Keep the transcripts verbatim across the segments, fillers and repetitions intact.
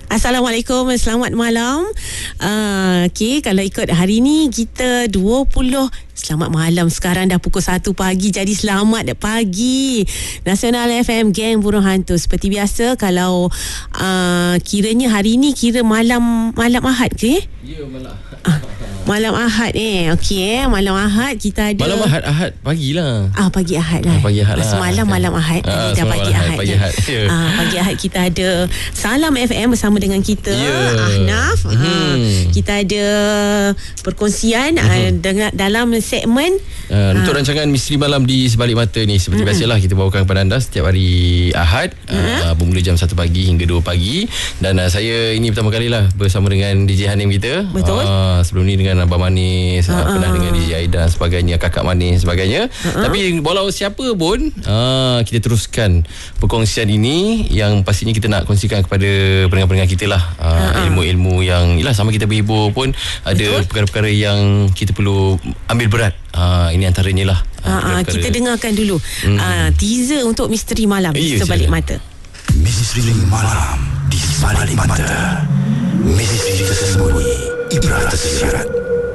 Assalamualaikum, selamat malam. Uh, Okey, kalau ikut hari ni kita dua puluh selamat malam, sekarang dah pukul satu pagi. Jadi selamat pagi Nasional F M, geng burung hantu. Seperti biasa, kalau uh, kiranya hari ni kira malam malam Ahad ke? Ya, malam ah, malam Ahad eh. Okey eh, malam Ahad kita ada. Malam Ahad, Ahad pagilah. Ah, pagi Ahad lah. Ah, pagi Ahad lah. Semalam malam Ahad. Ah, Tadi dah pagi Ahad. Pagi Ahad. Yeah. Ah, pagi Ahad kita ada Salam F M bersama dengan kita, yeah. Ahnaf. Mm-hmm. Ah, kita ada perkongsian mm-hmm. ah, dengan dalam segmen uh, untuk ah. rancangan Misteri Malam di Sebalik Mata ni. Seperti mm-hmm. biasalah, kita bawakan kepada anda setiap hari Ahad, mm-hmm. uh, bermula jam satu pagi hingga dua pagi. Dan uh, saya ini pertama kalilah bersama dengan D J Hanim kita. Betul. Uh, sebelum ni dengan Abang Manis, uh, uh, pernah dengan D J Aida dan sebagainya, Kakak Manis sebagainya. Uh-uh. Tapi walau siapa pun, uh, kita teruskan perkongsian ini yang pastinya kita nak kongsikan kepada pendengar-pendengar kita lah. Uh, uh-uh. Ilmu-ilmu yang yalah, sama kita berhibur pun ada. Betul. Perkara-perkara yang kita perlu ambil berat. Uh, ini antaranya lah. Uh, uh, kita dengarkan dulu hmm. uh, teaser untuk Misteri Malam di eh, Sebalik Mata. Misteri Malam di Sebalik Mata. Misteri tersembunyi, ibrat tersirat.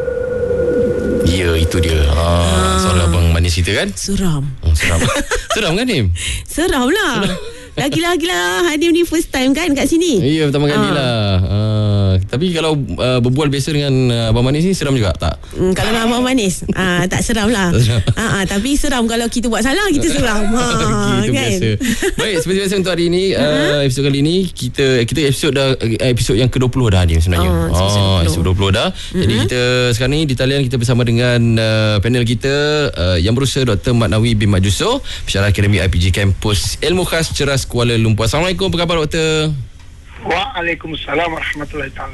Ya, itu dia. Ah, ah. Soal Abang Manis cerita kan? Seram. Oh, seram. Seram kan, Nim? Seram lah. Lagi-lagi lah, Hadim ni first time kan kat sini. Ya, pertama kali ah. lah. Ah, tapi kalau uh, berbual biasa dengan uh, Abang Manis ni seram juga tak? Hmm, kalau dengan Abang Manis ah, tak seram lah. ah, ah, Tapi seram kalau kita buat salah, kita seram. Ha, gitu kan? Biasa. Baik, seperti biasa untuk hari ini, uh, episod kali ini kita kita episod dah episod yang ke dua puluh dah, Hadim, sebenarnya. Oh, oh episod dua puluh dah. Mm-hmm. Jadi kita sekarang ni di talian kita bersama dengan uh, panel kita uh, yang berusaha Doktor Mat Nawi bin Mat Jusoh, pensyarah Akademi I P G Kampus Ilmu Khas Ceras Kuala Lumpur. Assalamualaikum, apa khabar, Doktor? Waalaikumsalam warahmatullahi taala.